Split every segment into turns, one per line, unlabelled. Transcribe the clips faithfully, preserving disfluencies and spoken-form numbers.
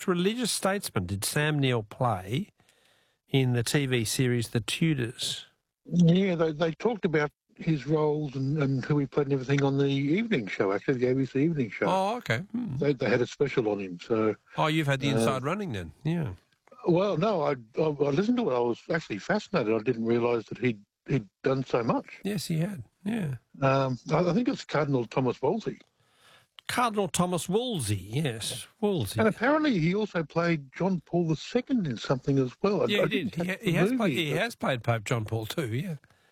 which religious statesman did Sam Neill play in the T V series The Tudors?
Yeah, they, they talked about his roles and, and who he played and everything on the evening show, actually, the A B C evening show.
Oh, okay. Hmm.
They, they had a special on him, so...
Oh, you've had the inside
uh,
running then, yeah.
Well, no, I, I, I listened to it. I was actually fascinated. I didn't realise that he'd, he'd done so much.
Yes, he had, yeah.
Um, I, I think it's Cardinal Thomas Wolsey.
Cardinal Thomas Wolsey, yes, Wolsey.
And apparently he also played John Paul the Second in something as well. I,
Yeah,
I
he did.
didn't
He,
catch
he,
the
has
movie,
played, he
but-
has played Pope John Paul too, yeah.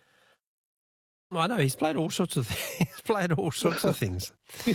I know, he's played all sorts of things. He's played all sorts of things.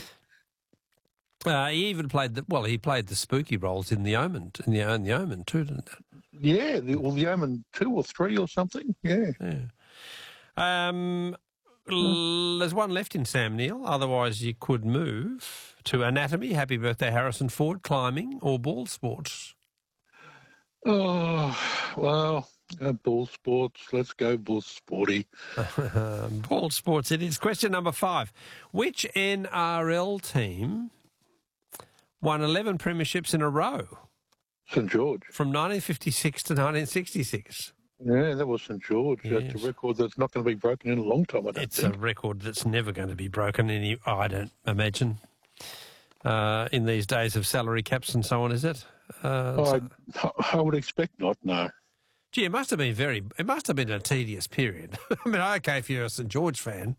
Uh, he even played the, well, he played the spooky roles in The Omen, in the, in the Omen too, didn't he?
Yeah, the, well, the Omen two or three or something, yeah.
Yeah. Um, l- there's one left in Sam Neill. Otherwise, you could move to anatomy. Happy birthday, Harrison Ford. Climbing or ball sports.
Oh, well, uh, ball sports. Let's go ball sporty.
Ball sports. It is question number five. Which N R L team won eleven premierships in a row
St George.
from nineteen fifty-six to nineteen sixty-six?
Yeah, that was St George.
Yes.
That's a record that's not going to be broken in a long time, I don't
It's
think.
a record that's never going to be broken. Any, I don't imagine. Uh, in these days of salary caps and so on, is it? Uh, so-
I, I would expect not, no.
Gee, it must have been very. It must have been a tedious period. I mean, okay, if you're a St George fan.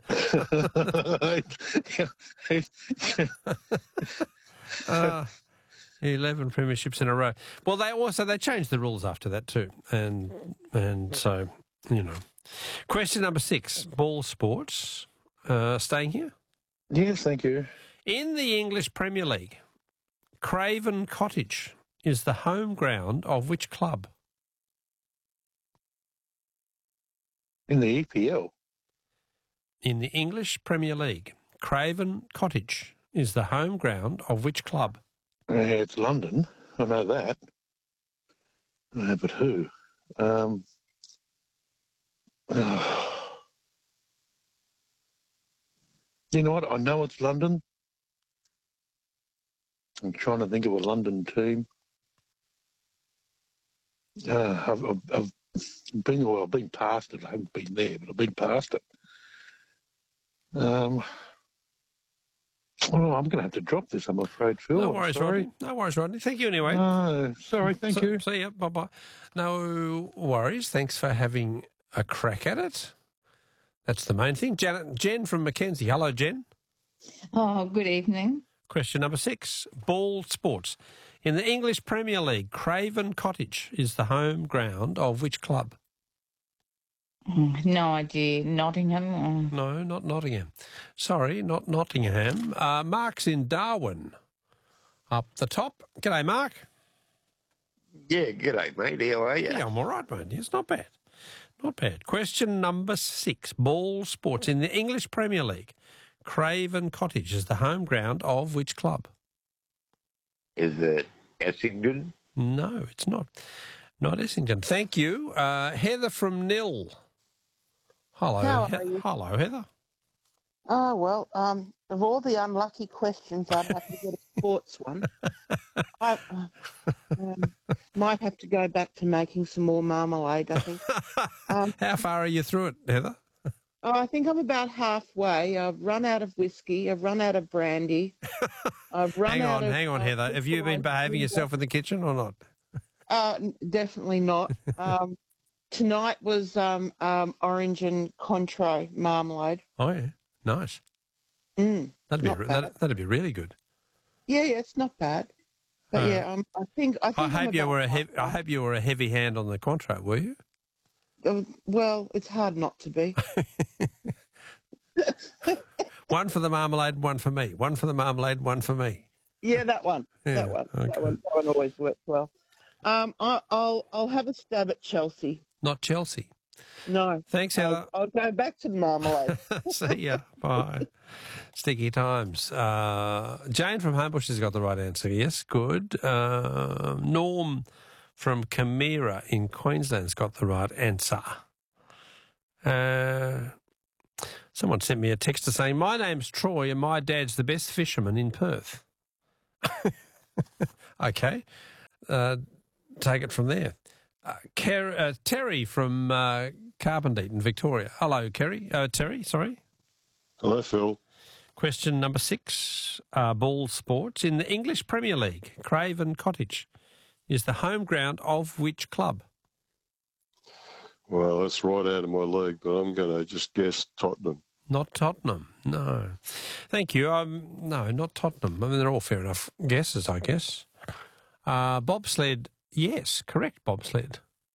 uh, Eleven premierships in a row. Well, they also they changed the rules after that too, and and so you know. Question number six: ball sports. Uh, staying here
Yes, thank you.
in the English Premier League, Craven Cottage is the home ground of which club?
In the E P L.
In the English Premier League, Craven Cottage is the home ground of which club?
Uh, it's London. I know that. Uh, but who? Um, you know what? I know it's London. I'm trying to think of a London team. Uh, I've, I've, I've been well, I've been past it. I haven't been there, but I've been past it. Um, oh, I'm going to have to drop this, I'm afraid, Phil.
No
I'm
worries,
sorry.
Rodney. No worries, Rodney. Thank you anyway.
No, sorry, thank
So-
you.
See ya. Bye-bye. No worries. Thanks for having a crack at it. That's the main thing. Janet, Jen from Mackenzie. Hello, Jen.
Oh, good evening.
Question number six. Ball sports. In the English Premier League, Craven Cottage is the home ground of which club?
Oh, no idea. Nottingham. Oh.
No, not Nottingham. Sorry, not Nottingham. Uh, Mark's in Darwin. Up the top. G'day, Mark.
Yeah, g'day, mate. How are you?
Yeah, I'm all right, mate. It's not bad. Not bad. Question number six. Ball sports. In the English Premier League, Craven Cottage is the home ground of which club?
Is it Essendon?
No, it's not. Not Essendon. Thank you. Uh, Heather from Nil. Hello.
How
He-
are you?
Hello, Heather.
Oh, well, um, of all the unlucky questions, I'd have to get a sports one. I uh, um, might have to go back to making some more marmalade, I think. Um,
How far are you through it, Heather?
oh, I think I'm about halfway. I've run out of whiskey. I've run out of brandy. I've run
hang
out
on,
of...
hang on,
uh,
Heather. Have you been
crystalline
behaving
sugar.
yourself in the kitchen or not?
Uh, n- definitely not. Um, tonight was um, um, orange and Cointreau marmalade.
Oh, yeah. Nice.
Mm.
That'd be
Not
re-
bad.
that'd, that'd be really good.
Yeah, yeah, it's not bad. But
Uh,
yeah, um, I think I think
I
I'm
hope you
about
were a heavy, I
halfway.
hope you were a heavy hand on the contract, were you?
Uh, well, it's hard not to be.
One for the marmalade, one for me. One for the marmalade, one for me.
Yeah, that one.
Yeah,
that one.
okay.
That one. That one always works well. Um, I, I'll I'll have a stab at Chelsea.
Not Chelsea.
No,
Thanks, Heather.
I'll, I'll go back to the marmalade.
See ya. Bye. Sticky times. Uh, Jane from Homebush has got the right answer. Yes, good. Uh, Norm from Camira in Queensland's got the right answer. Uh, someone sent me a text saying, my name's Troy and my dad's the best fisherman in Perth. Okay. uh, take it from there. Uh, Ker- uh, Terry from uh, Carpendale in Victoria. Hello, Kerry. Uh, Terry, sorry.
Hello, Phil.
Question number six, uh, ball sports. In the English Premier League, Craven Cottage is the home ground of which club?
Well, that's right out of my league, but I'm going to just guess Tottenham.
Not Tottenham, no. Thank you. Um, no, not Tottenham. I mean, they're all fair enough guesses, I guess. Uh, bobsled, yes, correct, bobsled.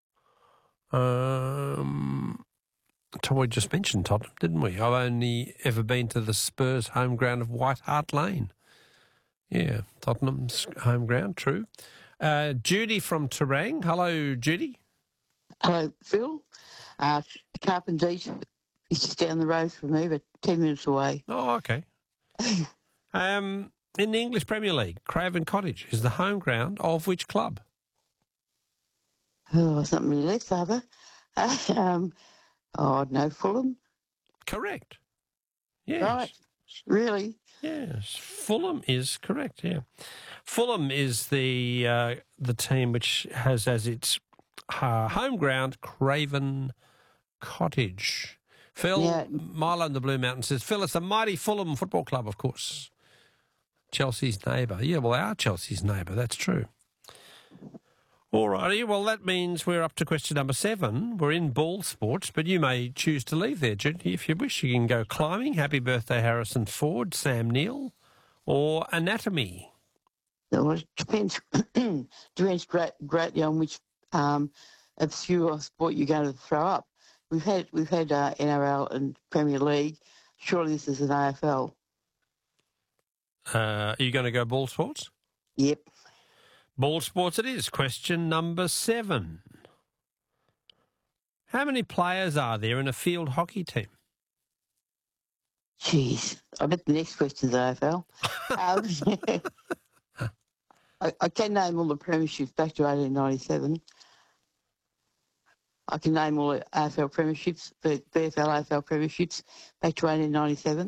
Um, we just mentioned Tottenham, didn't we? I've only ever been to the Spurs home ground of White Hart Lane. Yeah, Tottenham's home ground, true. Uh, Judy from Terang. Hello, Judy.
Hello, Phil. Uh, Carpendale is just down the road from me, but ten minutes away.
Oh, okay. um, in the English Premier League, Craven Cottage is the home ground of which club?
Oh, it's not really left, father. um, oh, no, Fulham.
Correct. Yes.
Right. Really?
Yes. Fulham is correct, yeah. Fulham is the uh, the team which has as its uh, home ground Craven Cottage. Phil,
Yeah.
Milo in the Blue Mountain says, Phil, it's a mighty Fulham Football Club, of course. Chelsea's neighbour. Yeah, well, our Chelsea's neighbour, that's true. All righty, well, that means we're up to question number seven. We're in ball sports, but you may choose to leave there, Judy, if you wish. You can go climbing, happy birthday Harrison Ford, Sam Neill, or anatomy.
Well, it depends, depends great, greatly on which um, obscure sport you're going to throw up. We've had we've had uh, N R L and Premier League. Surely this is an A F L.
Uh, are you going to go ball sports?
Yep.
Ball sports it is. Question number seven. How many players are there in a field hockey team?
Jeez. I bet the next question's A F L. um, I, I can name all the premierships back to eighteen ninety-seven. I can name all the A F L premierships, the B F L A F L premierships back to eighteen ninety-seven.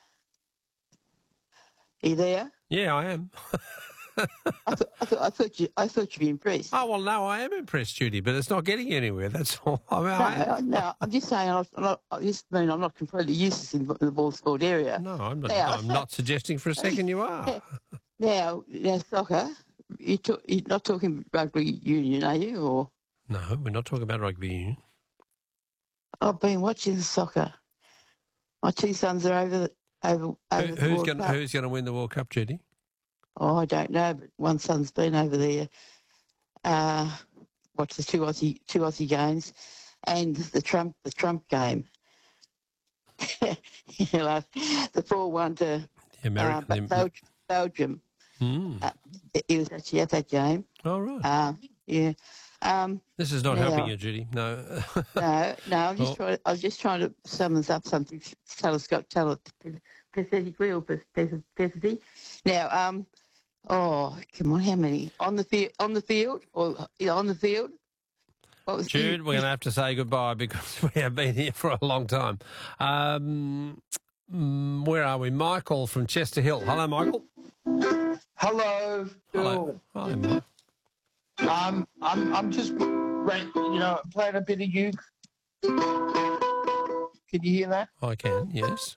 Are you there?
Yeah, I am.
I, th- I, th- I thought you. I thought you'd be impressed.
Oh, well, no, I am impressed, Judy, but it's not getting anywhere. That's all. I mean,
No,
I,
I- no, I'm just saying. I'm not, I just mean I'm not completely useless in the ball sport area.
no, I'm not,
Yeah.
I'm not suggesting for a second you are.
Now, now soccer. You talk, you're not talking rugby union, are you? Or
No, we're not talking about rugby union.
I've been watching the soccer. My two sons are over the over.
Who,
over the
who's
World
going
Cup.
Who's going to win the World Cup, Judy?
Oh, I don't know, but one son's been over there. Uh, watched the two Aussie two Aussie games, and the Trump the Trump game. you know, the four one to
The American.
uh, Bel- Bel- Belgium.
Mm.
Uh, he was actually at that game.
All right.
Uh, yeah. Um,
This is not
yeah.
helping you, Judy. No.
no, no. I'm just
Oh.
trying. I was just trying to summons up something. Tell us, got tell it pathetically or pathetically. Now, um, oh come on, how many on the field? On the field or yeah, on the field? What was
Jude, we're going to have to say goodbye because we have been here for a long time. Um, mm, where are we? Michael from Chester Hill. Hello, Michael.
Hello,
Hello.
Phil.
Hi, Mike.
Um, I'm I'm just right, you know playing a bit of uke. Can you hear that?
I can, yes.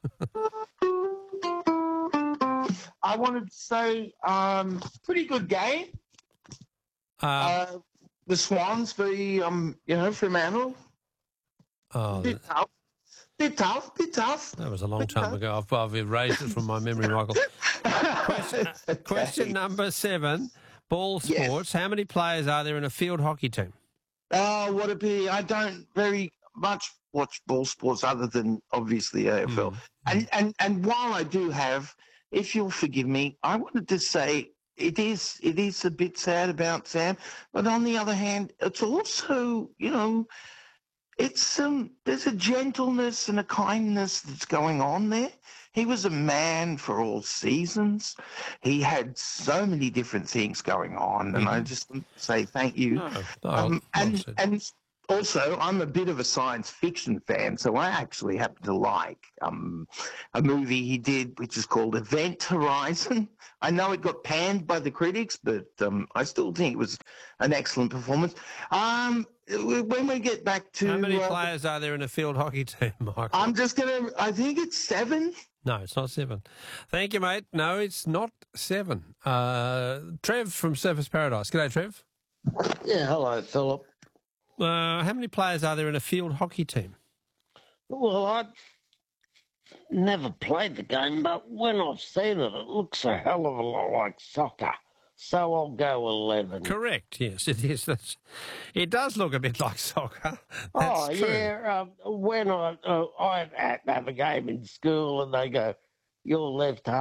I wanted to say, um, pretty good game.
Uh,
Uh, the Swans v um, you know, Fremantle.
oh,
Bit tough, bit tough, bit tough.
that was a long time ago. I've, I've erased it from my memory, Michael. Question, question number seven. Ball
Yes.
sports. How many players are there in a field hockey team?
Oh, what a pity! I don't very much watch ball sports other than obviously A F L.
Mm.
And and and while I do have, if you'll forgive me, I wanted to say it is it is a bit sad about Sam, but on the other hand, it's also, you know, it's um there's a gentleness and a kindness that's going on there. He was a man for all seasons. He had so many different things going on, and I just want to say thank you.
No, no,
Um,
well
and
said.
and Also, I'm a bit of a science fiction fan, so I actually happen to like um, a movie he did, which is called Event Horizon. I know it got panned by the critics, but um, I still think it was an excellent performance. Um, when we get back to...
How many
uh,
players are there in a field hockey team, Michael?
I'm just going to... I think it's seven.
No, it's not seven. Thank you, mate. No, it's not seven. Uh, Trev from Surfers Paradise. G'day, Trev.
Yeah, hello, Philip.
Uh, how many players are there in a field hockey team?
Well, I never played the game, but when I've seen it, it looks a hell of a lot like soccer. So I'll go eleven.
Correct, yes, it is. That's, it does look a bit like soccer. That's
oh,
true.
yeah. Um, when I, uh, I had to have a game in school and they go, your left half